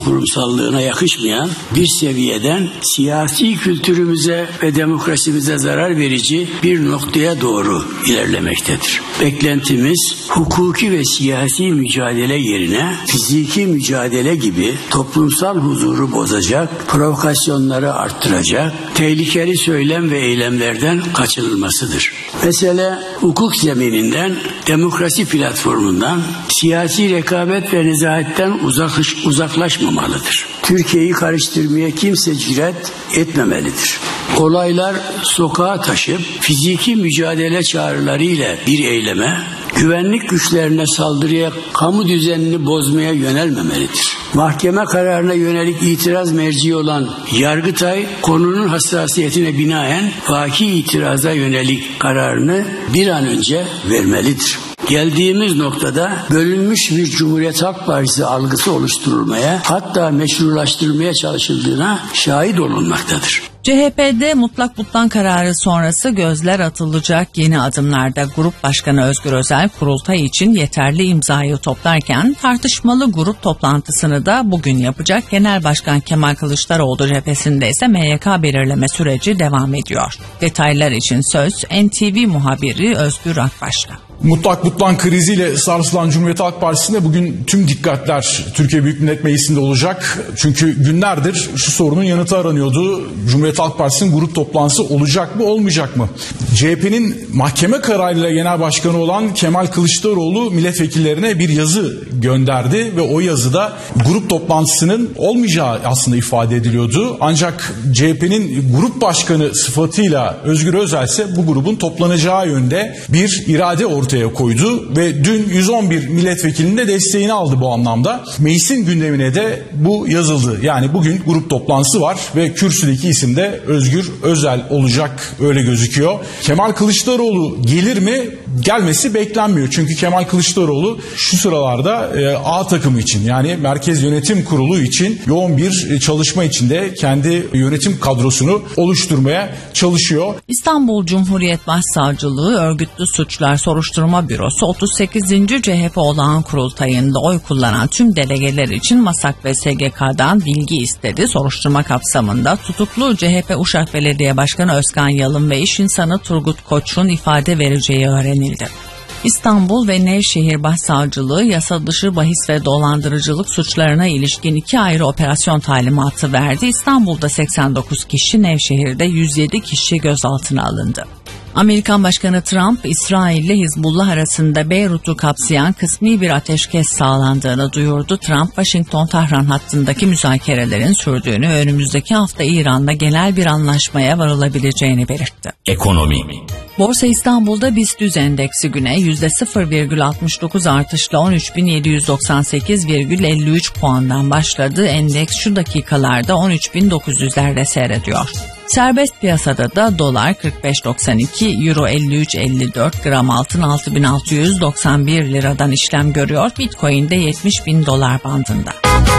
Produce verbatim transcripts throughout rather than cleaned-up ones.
kurumsallığına yakışmayan bir seviyeden siyasi kültürümüze ve demokrasimize zarar verici bir noktaya doğru ilerlemektedir. Beklentimiz hukuki ve siyasi mücadele yerine fiziki mücadele gibi toplumsal huzuru bozacak, provokasyonları arttıracak, tehlikeli söylem ve eylemlerden kaçınılmasıdır. Mesele hukuk zemininden, demokrasi platformundan, siyasi rekabet ve nezahetten uzaklaş, uzaklaşmamalıdır. Türkiye'yi karıştırmaya kimse cüret etmemelidir. Olaylar sokağa taşıp fiziki mücadele çağrılarıyla bir eyleme, güvenlik güçlerine saldırıya, kamu düzenini bozmaya yönelmemelidir. Mahkeme kararına yönelik itiraz merci olan Yargıtay, konunun hassasiyetine binaen vaki itiraza yönelik kararını bir an önce vermelidir. Geldiğimiz noktada bölünmüş bir Cumhuriyet Halk Partisi algısı oluşturulmaya, hatta meşrulaştırılmaya çalışıldığına şahit olunmaktadır. C H P'de mutlak butlan kararı sonrası gözler atılacak yeni adımlarda Grup Başkanı Özgür Özel kurultay için yeterli imzayı toplarken tartışmalı grup toplantısını da bugün yapacak. Genel Başkan Kemal Kılıçdaroğlu cephesinde ise M Y K belirleme süreci devam ediyor. Detaylar için söz N T V muhabiri Özgür Akbaş'la. Mutlak butlan kriziyle sarsılan Cumhuriyet Halk Partisi'nde bugün tüm dikkatler Türkiye Büyük Millet Meclisi'nde olacak. Çünkü günlerdir şu sorunun yanıtı aranıyordu. Cumhuriyet Halk Partisi'nin grup toplantısı olacak mı, olmayacak mı? C H P'nin mahkeme kararıyla genel başkanı olan Kemal Kılıçdaroğlu milletvekillerine bir yazı gönderdi ve o yazıda grup toplantısının olmayacağı aslında ifade ediliyordu. Ancak C H P'nin grup başkanı sıfatıyla Özgür Özel ise bu grubun toplanacağı yönde bir irade ortaya koydu ve dün yüz on bir milletvekilinin de desteğini aldı bu anlamda. Meclisin gündemine de bu yazıldı. Yani bugün grup toplantısı var ve kürsüdeki isim de Özgür Özel olacak, öyle gözüküyor. Kemal Kılıçdaroğlu gelir mi? Gelmesi beklenmiyor. Çünkü Kemal Kılıçdaroğlu şu sıralarda e, A takımı için, yani Merkez Yönetim Kurulu için yoğun bir çalışma içinde kendi yönetim kadrosunu oluşturmaya çalışıyor. İstanbul Cumhuriyet Başsavcılığı Örgütlü Suçlar Soruşturma Bürosu otuz sekizinci C H P olağan kurultayında oy kullanan tüm delegeler için MASAK ve S G K'dan bilgi istedi. Soruşturma kapsamında tutuklu C H P Uşak Belediye Başkanı Özkan Yalın ve iş insanı Turgut Koç'un ifade vereceği öğrenildi. İstanbul ve Nevşehir Başsavcılığı yasa dışı bahis ve dolandırıcılık suçlarına ilişkin iki ayrı operasyon talimatı verdi. İstanbul'da seksen dokuz kişi, Nevşehir'de yüz yedi kişi gözaltına alındı. Amerikan Başkanı Trump, İsrail ile Hizbullah arasında Beyrut'u kapsayan kısmi bir ateşkes sağlandığını duyurdu. Trump, Washington-Tahran hattındaki müzakerelerin sürdüğünü ve önümüzdeki hafta İran'la genel bir anlaşmaya varılabileceğini belirtti. Ekonomi. Borsa İstanbul'da BIST yüz endeksi güne yüzde sıfır virgül altmış dokuz artışla on üç bin yedi yüz doksan sekiz virgül elli üç puandan başladı. Endeks şu dakikalarda on üç bin dokuz yüzlerde seyrediyor. Serbest piyasada da dolar kırk beş doksan iki, euro elli üç elli dört, gram altın altı bin altı yüz doksan bir liradan işlem görüyor. Bitcoin de yetmiş bin dolar bandında.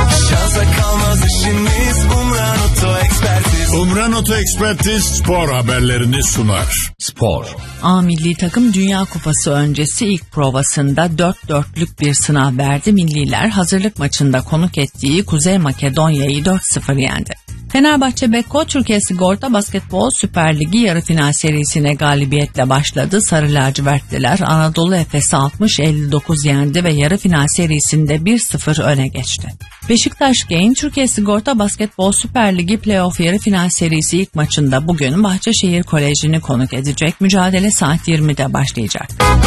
Umran Oto Ekspertiz spor haberlerini sunar. Spor. A milli takım Dünya Kupası öncesi ilk provasında dört dörtlük bir sınav verdi. Milliler hazırlık maçında konuk ettiği Kuzey Makedonya'yı dört sıfır yendi. Fenerbahçe Beko Türkiye Sigorta Basketbol Süper Ligi yarı final serisine galibiyetle başladı. Sarı lacivertliler Anadolu Efes'i altmış elli dokuz yendi ve yarı final serisinde bir sıfır öne geçti. Beşiktaş Genç Türkiye Sigorta Basketbol Süper Ligi Playoff yarı final serisi ilk maçında bugün Bahçeşehir Koleji'ni konuk edecek. Mücadele saat yirmide başlayacak.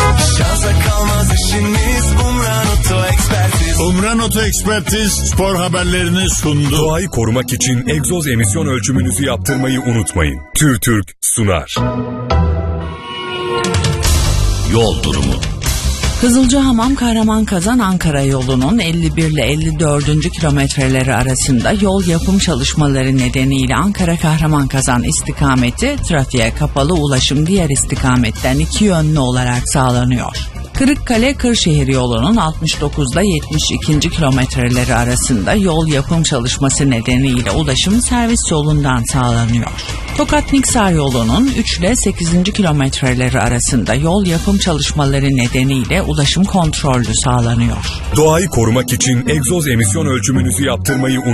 Umran Oto Ekspertiz spor haberlerini sundu. Doğayı korumak için egzoz emisyon ölçümünüzü yaptırmayı unutmayın. TÜRTÜRK sunar. Yol durumu. Kızılcahamam Kahraman-Kazan Ankara yolunun elli bir ile elli dördüncü kilometreleri arasında yol yapım çalışmaları nedeniyle Ankara Kahraman-Kazan istikameti trafiğe kapalı, ulaşım diğer istikametten iki yönlü olarak sağlanıyor. Kırıkkale-Kırşehir yolunun altmış dokuz ile yetmiş ikinci kilometreleri arasında yol yapım çalışması nedeniyle ulaşım servis yolundan sağlanıyor. Tokat-Niksar yolunun üç ile sekizinci kilometreleri arasında yol yapım çalışmaları nedeniyle ulaşım kontrollü sağlanıyor. Doğayı korumak için egzoz emisyon ölçümünüzü yaptırmayı unutmayın.